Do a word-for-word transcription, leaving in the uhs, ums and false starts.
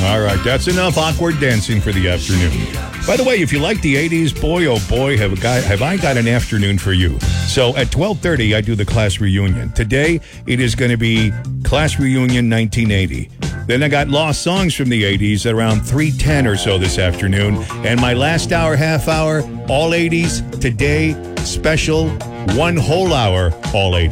All right, that's enough awkward dancing for the afternoon. By the way, if you like the eighties, boy, oh boy, have, a guy, have I got an afternoon for you. So at twelve thirty, I do the class reunion. Today, it is going to be class reunion nineteen eighty. Then I got lost songs from the eighties at around three ten or so this afternoon. And my last hour, half hour, all eighties. Today, special, one whole hour, all eighties.